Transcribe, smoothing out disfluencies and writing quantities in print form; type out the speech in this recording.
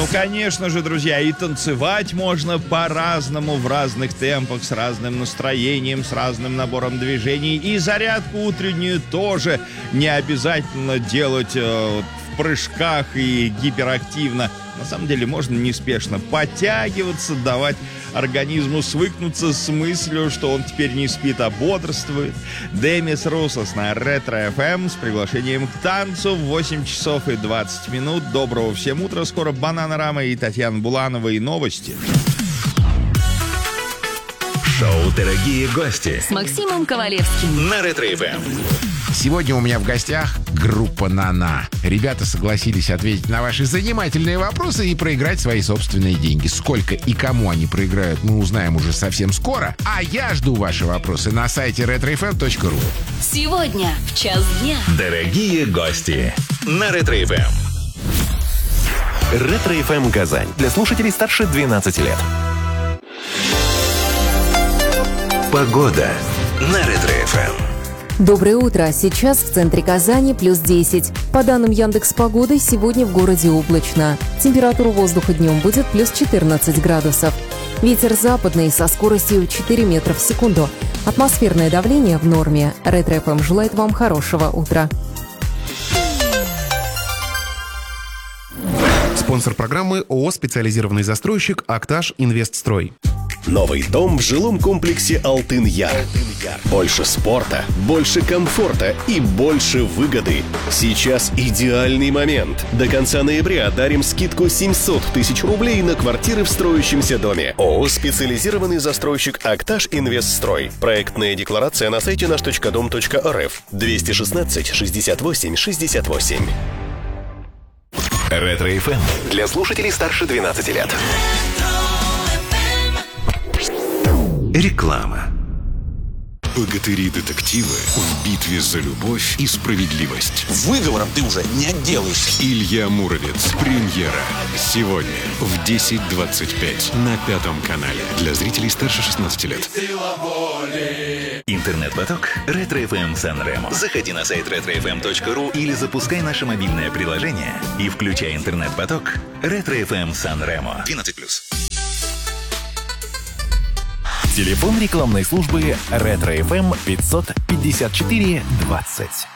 Ну, конечно же, друзья, и танцевать можно по-разному, в разных темпах, с разным настроением, с разным набором движений. И зарядку утреннюю тоже не обязательно делать в прыжках и гиперактивно. На самом деле можно неспешно подтягиваться, давать организму свыкнуться с мыслью, что он теперь не спит, а бодрствует. Демис Русос на Ретро-ФМ с приглашением к танцу в 8 часов и 20 минут. Доброго всем утра. Скоро Бананарама и Татьяна Буланова и новости. Шоу «Дорогие гости» с Максимом Ковалевским на Ретро-ФМ. Сегодня у меня в гостях группа «Нана». Ребята согласились ответить на ваши занимательные вопросы и проиграть свои собственные деньги. Сколько и кому они проиграют, мы узнаем уже совсем скоро. А я жду ваши вопросы на сайте retrofm.ru. Сегодня в час дня. Дорогие гости на Ретро-ФМ. Ретро-ФМ Казань. Для слушателей старше 12 лет. Погода на Ретро-ФМ. Доброе утро. Сейчас в центре Казани плюс 10. По данным Яндекс.Погоды, сегодня в городе облачно. Температура воздуха днем будет плюс 14 градусов. Ветер западный со скоростью 4 метра в секунду. Атмосферное давление в норме. Ретро-ФМ желает вам хорошего утра. Спонсор программы ООО «Специализированный застройщик Акташ Инвестстрой». Новый дом в жилом комплексе «Алтын-Яр». Больше спорта, больше комфорта и больше выгоды. Сейчас идеальный момент. До конца ноября дарим скидку 700 тысяч рублей на квартиры в строящемся доме. ООО «Специализированный застройщик Акташ Инвестстрой». Проектная декларация на сайте наш.дом.рф. 216 68 68. Ретро-ФМ. Для слушателей старше 12 лет. Реклама. Богатыри-детективы в битве за любовь и справедливость. Выговором ты уже не отделаешься. Илья Муромец. Премьера. Сегодня в 10:25 на 5 канале. Для зрителей старше 16 лет. Интернет-поток Ретро-ФМ Сан-Ремо. Заходи на сайт retrofm.ru или запускай наше мобильное приложение и включай интернет-поток Ретро-ФМ Сан-Ремо. 12+. Телефон рекламной службы Ретро-ФМ 554 20.